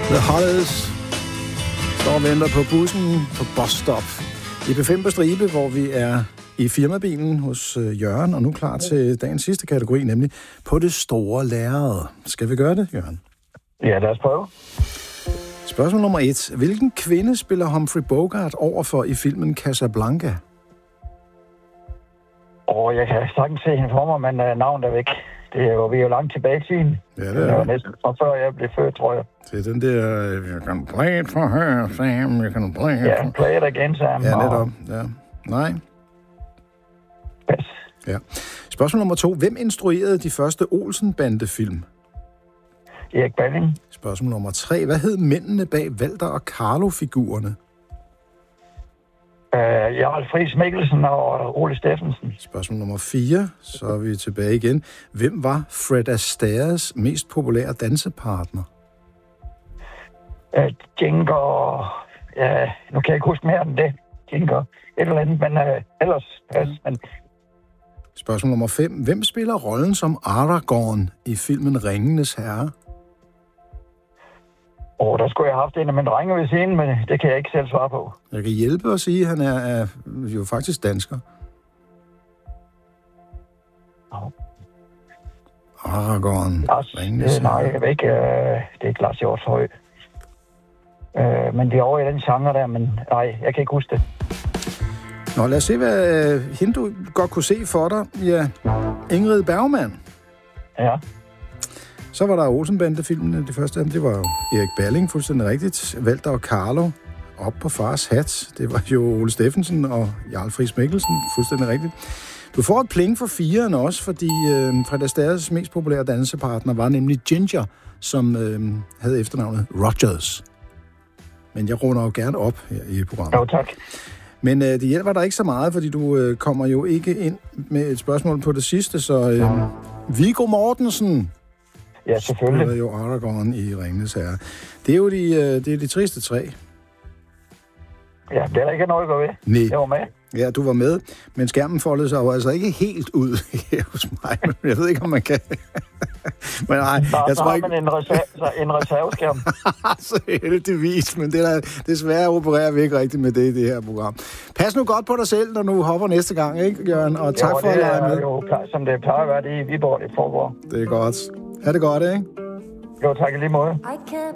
The Hollies står og venter på bussen på Bus Stop i B5 på Stribe, hvor vi er i firmabilen hos Jørgen, og nu klar til dagens sidste kategori, nemlig på det store lærred. Skal vi gøre det, Jørgen? Ja, lad os prøve. Spørgsmål nummer 1. Hvilken kvinde spiller Humphrey Bogart overfor i filmen Casablanca? Jeg kan sagtens se hende for mig, men navnet er væk. Vi er jo langt tilbage i tiden. Ja, det var næsten fra før jeg blev født, tror jeg. Det er den der, you can play it for her, Sam, you can play it for... Ja, play it again, Sam. Ja, netop. Ja. Nej. Pas. Ja. Spørgsmål nummer 2. Hvem instruerede de første Olsen-bandefilm? Erik Balling. Spørgsmål nummer 3. Hvad hed mændene bag Walter og Carlo-figurerne? Jarl Friis Mikkelsen og Ole Steffensen. Spørgsmål nummer 4. Så er vi tilbage igen. Hvem var Fred Astaire's mest populære dansepartner? Jinker... Ja, nu kan jeg ikke huske mere end det. Jinker. Et eller andet, men ellers pas. Men... Spørgsmål nummer 5. Hvem spiller rollen som Aragorn i filmen Ringenes Herre? Der skulle jeg have haft en af mine drenge ved scenen, men det kan jeg ikke selv svare på. Jeg kan hjælpe at sige, at han er jo faktisk dansker. Aragorn. Nej, jeg ved ikke. Det er ikke Lars Hjortshøj. Men det er over i den genre der, men nej, jeg kan ikke huske det. Nå, lad os se, hvad hende du godt kunne se for dig. Ja, Ingrid Bergman. Ja. Så var der Olsen-bandefilmene. Det første af dem, det var Erik Balling, fuldstændig rigtigt. Walter og Carlo, op på fars hat. Det var jo Ole Steffensen og Jarl Friis Mikkelsen, fuldstændig rigtigt. Du får et pling for 4'eren også, fordi Fred Astaire's mest populære dansepartner var nemlig Ginger, som havde efternavnet Rogers. Men jeg runder jo gerne op her i programmet. Jo, tak. Men det hjælper dig ikke så meget, fordi du kommer jo ikke ind med et spørgsmål på det sidste, så Viggo Mortensen. Ja, selvfølgelig. Det er jo Aragorn i Ringenes Herre. Det er jo de triste 3. Ja, det er der ikke noget at gå ved. Nej. Jeg var med. Ja, du var med, men skærmen foldede sig jo altså ikke helt ud hos mig. Jeg ved ikke, om man kan. Men nej, jeg tror ikke... en reserveskærm. Så heldigvis, men desværre opererer vi ikke rigtigt med det i det her program. Pas nu godt på dig selv, når du hopper næste gang, ikke, Jørgen? Og tak for at lege med. Jo, som det plejer at være det i Viborg, det foregår. Det er godt. Ha' det godt, ikke? Jo, tak i lige måde. I kept